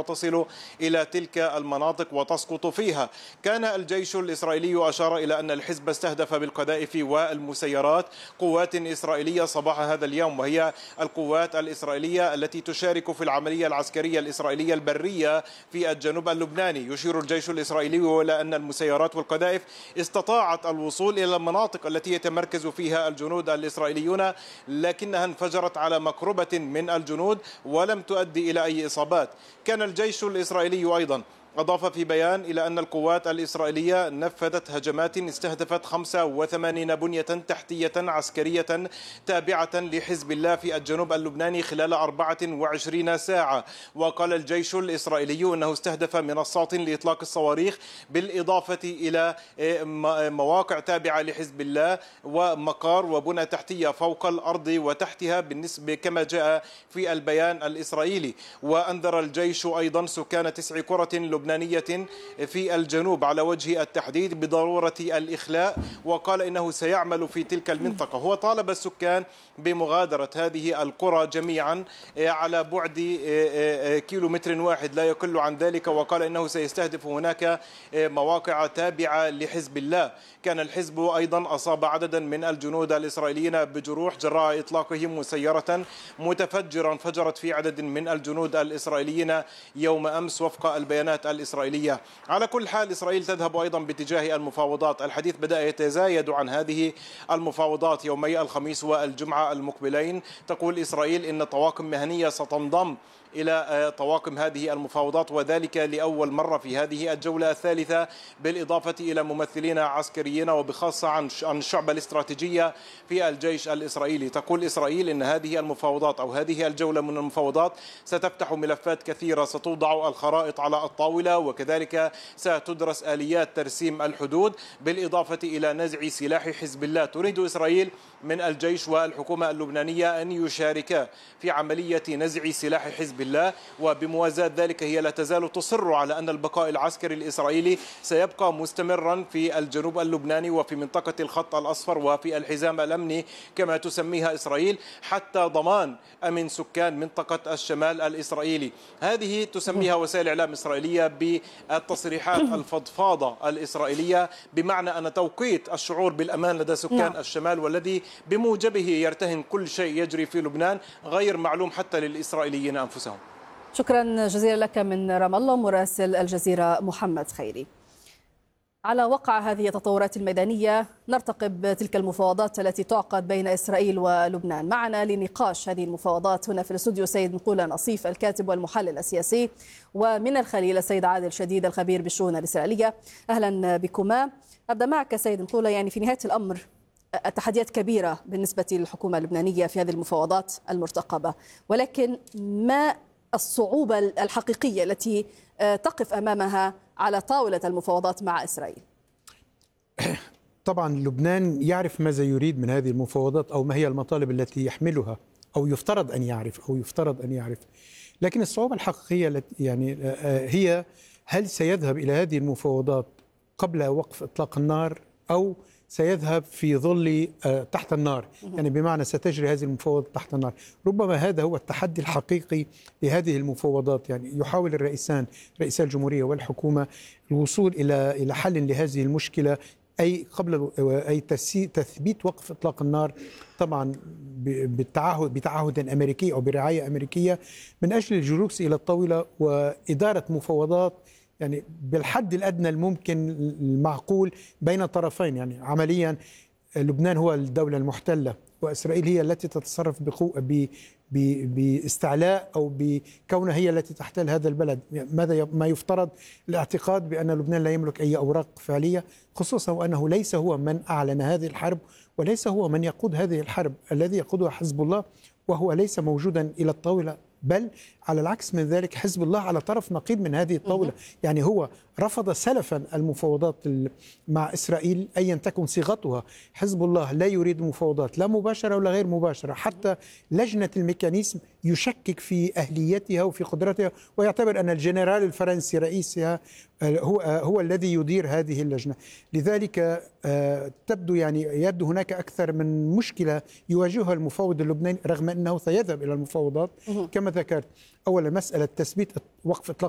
وتصل إلى تلك المناطق وتسقط فيها. كان الجيش الإسرائيلي أشار إلى أن الحزب استهدف بالقذائف والمسيرات قوات إسرائيلية صباح هذا اليوم، وهي القوات الإسرائيلية التي تشارك في العملية العسكرية الإسرائيلية البرية في الجنوب اللبناني. يشير الجيش الإسرائيلي إلى أن المسيرات والقذائف استطاعت الوصول إلى المناطق التي يتمركز فيها الجنود الإسرائيليون، لكنها انفجرت على مقربة من الجنود ولم تؤدي إلى أي إصابات. كان الجيش الإسرائيلي أيضا أضاف في بيان إلى أن القوات الإسرائيلية نفذت هجمات استهدفت 85 بنية تحتية عسكرية تابعة لحزب الله في الجنوب اللبناني خلال 24 ساعة. وقال الجيش الإسرائيلي أنه استهدف منصات لإطلاق الصواريخ بالإضافة إلى مواقع تابعة لحزب الله ومقار وبنى تحتية فوق الأرض وتحتها بالنسبة كما جاء في البيان الإسرائيلي. وأنذر الجيش أيضا سكان 9 قرى لبنانية في الجنوب على وجه التحديد بضرورة الإخلاء، وقال إنه سيعمل في تلك المنطقة. هو طالب السكان بمغادرة هذه القرى جميعا على بعد كيلومتر واحد لا يقل عن ذلك، وقال إنه سيستهدف هناك مواقع تابعة لحزب الله. كان الحزب أيضا أصاب عددا من الجنود الإسرائيليين بجروح جراء إطلاقهم مسيرة متفجرة انفجرت في عدد من الجنود الإسرائيليين يوم أمس وفق البيانات الإسرائيلية. على كل حال إسرائيل تذهب أيضا باتجاه المفاوضات. الحديث بدأ يتزايد عن هذه المفاوضات يومي الخميس والجمعة المقبلين. تقول إسرائيل إن طواقم مهنية ستنضم إلى طواقم هذه المفاوضات، وذلك لأول مرة في هذه الجولة الثالثة، بالإضافة إلى ممثلين عسكريين وبخاصة عن الشعب الاستراتيجية في الجيش الإسرائيلي. تقول إسرائيل إن هذه المفاوضات أو هذه الجولة من المفاوضات ستفتح ملفات كثيرة، ستوضع الخرائط على الطاولة، وكذلك ستدرس آليات ترسيم الحدود بالإضافة إلى نزع سلاح حزب الله. تريد إسرائيل من الجيش والحكومة اللبنانية أن يشاركا في عملية نزع سلاح حزب الله، وبموازاة ذلك هي لا تزال تصر على أن البقاء العسكري الإسرائيلي سيبقى مستمرا في الجنوب اللبناني وفي منطقة الخط الأصفر وفي الحزام الأمني كما تسميها إسرائيل، حتى ضمان أمن سكان منطقة الشمال الإسرائيلي. هذه تسميها وسائل إعلام إسرائيلية بالتصريحات الفضفاضة الإسرائيلية، بمعنى أن توقيت الشعور بالأمان لدى سكان الشمال والذي بموجبه يرتهن كل شيء يجري في لبنان غير معلوم حتى للإسرائيليين أنفسهم. شكرا جزيلا لك من رام الله مراسل الجزيرة محمد خيري. على وقع هذه التطورات الميدانية نرتقب تلك المفاوضات التي تعقد بين إسرائيل ولبنان. معنا لنقاش هذه المفاوضات هنا في الاستوديو سيد مقولة نصيف الكاتب والمحلل السياسي، ومن الخليل السيد عادل شديد الخبير بالشؤون الإسرائيلية. أهلا بكما. أبدأ معك سيد مقولة، يعني في نهاية الأمر التحديات كبيرة بالنسبة للحكومة اللبنانية في هذه المفاوضات المرتقبة، ولكن ما الصعوبة الحقيقية التي تقف أمامها على طاولة المفاوضات مع إسرائيل؟ طبعا لبنان يعرف ماذا يريد من هذه المفاوضات أو ما هي المطالب التي يحملها أو يفترض أن يعرف. لكن الصعوبة الحقيقية يعني هي هل سيذهب إلى هذه المفاوضات قبل وقف إطلاق النار أو سيذهب في ظل تحت النار، يعني بمعنى ستجري هذه المفاوضات تحت النار. ربما هذا هو التحدي الحقيقي لهذه المفاوضات. يعني يحاول الرئيسان رئيسا الجمهورية والحكومة الوصول إلى حل لهذه المشكلة، أي قبل تثبيت وقف إطلاق النار، طبعا بتعهد أمريكي أو برعاية أمريكية، من أجل الجلوس إلى الطاولة وإدارة مفاوضات يعني بالحد الأدنى الممكن المعقول بين طرفين. يعني عمليا لبنان هو الدولة المحتلة وإسرائيل هي التي تتصرف باستعلاء أو بكونها هي التي تحتل هذا البلد. ما يفترض الاعتقاد بأن لبنان لا يملك أي أوراق فعلية، خصوصا وأنه ليس هو من أعلن هذه الحرب وليس هو من يقود هذه الحرب، الذي يقودها حزب الله، وهو ليس موجودا إلى الطاولة، بل على العكس من ذلك حزب الله على طرف نقيض من هذه الطاولة. يعني هو رفض سلفا المفاوضات مع إسرائيل أيا تكن صيغتها. حزب الله لا يريد مفاوضات لا مباشرة ولا غير مباشرة، حتى لجنة الميكانيزم يشكك في أهليتها وفي قدرتها، ويعتبر أن الجنرال الفرنسي رئيسها هو الذي يدير هذه اللجنة. لذلك يبدو هناك أكثر من مشكلة يواجهها المفاوض اللبناني، رغم أنه سيذهب إلى المفاوضات كما ذكرت. أولا مسألة تثبيت وقف إطلاق